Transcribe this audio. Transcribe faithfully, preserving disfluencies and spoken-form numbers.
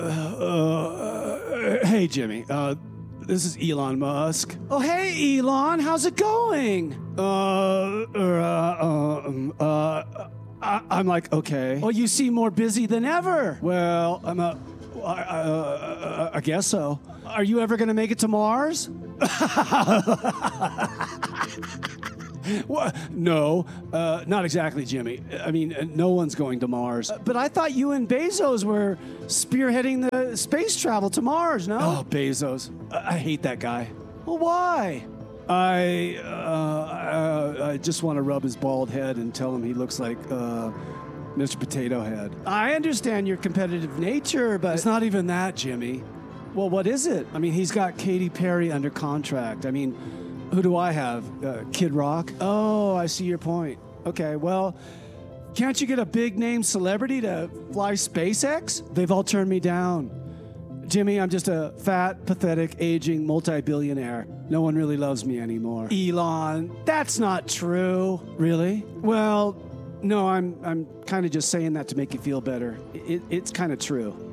Uh, uh, hey, Jimmy. Uh, this is Elon Musk. Oh, hey, Elon. How's it going? Uh, uh, um, uh, I, I'm like, okay. Well, you seem more busy than ever. Well, I'm a, I, uh, I guess so. Are you ever going to make it to Mars? What? No, uh, not exactly, Jimmy. I mean, uh, no one's going to Mars. Uh, but I thought you and Bezos were spearheading the space travel to Mars, no? Oh, Bezos. I, I hate that guy. Well, why? I, uh, uh, I just want to rub his bald head and tell him he looks like uh, Mister Potato Head. I understand your competitive nature, but it's not even that, Jimmy. Well, what is it? I mean, he's got Katy Perry under contract. I mean, who do I have? Uh, Kid Rock? Oh, I see your point. Okay, well, can't you get a big-name celebrity to fly SpaceX? They've all turned me down. Jimmy, I'm just a fat, pathetic, aging multi-billionaire. No one really loves me anymore. Elon, that's not true. Really? Well, no, I'm I'm kind of just saying that to make you feel better. It, it's kind of true.